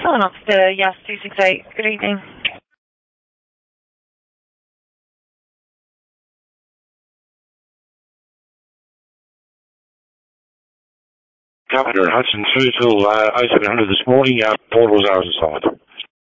Phone officer, yes, 268. Good evening. Governor Hudson 2 till 0700 this morning. Portal was out of sight.